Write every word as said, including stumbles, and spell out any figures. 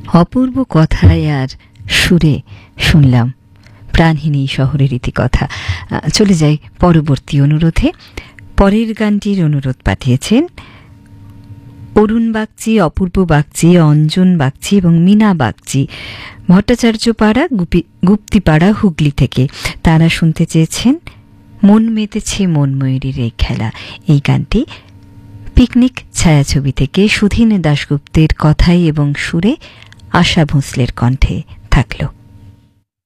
অপূর্ব কথায় আর সুরে শুনলাম প্রাণহীন এই শহরের ইতিকথা। চলে যাই পরবর্তী অনুরোধে। পরের গানটির অনুরোধ পাঠিয়েছেন অরুণ বাগচি, অপূর্ব বাগচি, অঞ্জন বাগচি এবং মীনা বাগচি, ভট্টাচার্য পাড়া, গুপ্তিপাড়া, হুগলি থেকে। তারা শুনতে চেয়েছেন মন মেতেছে মনময়ূরীর এই খেলা। এই গানটি পিকনিক ছায়াছবি থেকে সুধীন দাশগুপ্তের কথাই এবং সুরে আশা ভোঁসলের কণ্ঠে থাকলো।